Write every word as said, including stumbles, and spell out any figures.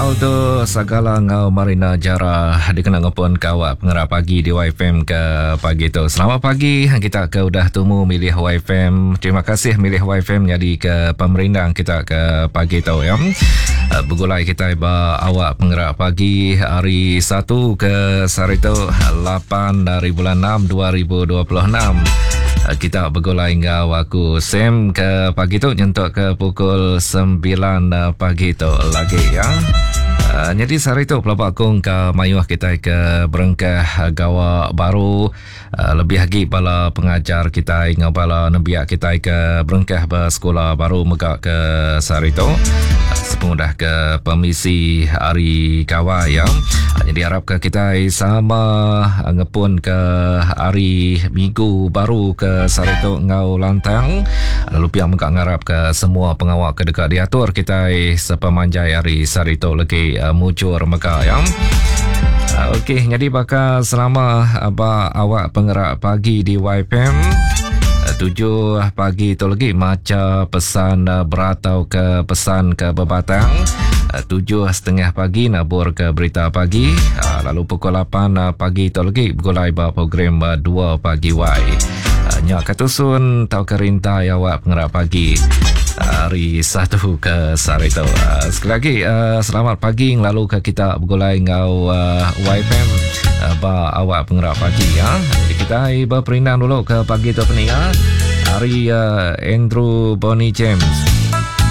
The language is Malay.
Aldo segala ngau Marina Jara dikenal ngapun kawak pengerap pagi di Y F M ke pagi tu. Selamat pagi, kita ke udah temu milih Y F M. Terima kasih milih Y F M jadi ke pemerintah kita ke pagi tu ya. Begulai kita iba awak pengerap pagi hari satu ke Sarito lapan dari bulan enam dua ribu dua puluh enam. Kita bergolai hingga waktu Sam ke pagi tu nyentuk ke pukul sembilan pagi tu lagi ya. Uh, jadi sehari tu pelabak kong ke mayuh kita ke berengkah gawa baru uh, lebih lagi bala pengajar kita ngau bala nebiak kita ke berengkah bersekolah baru megak ke sehari tu uh, sepenuh ke pemisi hari kawa ya. Uh, jadi harap ke kita sama uh, ngepun ke hari minggu baru ke sehari tu ngau lantang uh, lalu pihak megak ngarap ke semua pengawal ke dekat diatur kita sepemanjai hari sehari tu lagi Uh, mujur meka ya. Uh, Okey, jadi bakal selama apa awak pengerak pagi di Y F M uh, tujuh pagi tu lagi maca pesan uh, beratau ke pesan ke bebatang. Uh, tujuh setengah pagi nabur ke berita pagi. Uh, lalu pukul lapan uh, pagi tu lagi bergulai ba program uh, dua pagi Y. Uh, nyak katusun tau kerintah awak pengerak pagi hari satu ke sehari tu. Uh, sekali lagi uh, selamat pagi lalu ke kita bergulai ngau uh, Y F M uh, ba awak pengerak pagi ya. Jadi kita berperinang dulu ke pagi tu ni ya. Hari uh, Andrew Bonnie James.